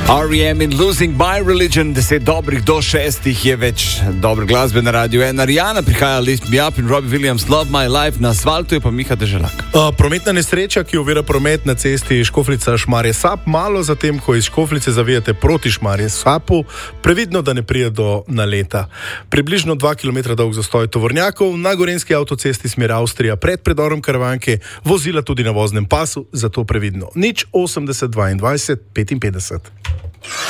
R.E.M. in Losing My Religion, 10 dobrih do 6 je več dobre glasbe na Radio 1. Ariana prihaja Lift Me Up in Robbie Williams Love My Life, na asfaltu je pa Miha Deželak. Prometna nesreča, ki ovira promet na cesti Škofljica-Šmarje-Sap, malo zatem, ko iz Škofljice zavijate proti Šmarje-Sapu, previdno, da ne pride do naleta. Približno 2 km dolg zastoj tovornjakov na gorenjski avtocesti smer Avstrija pred predorom Karavanke, vozila tudi na voznem pasu, zato previdno. 080 22 55.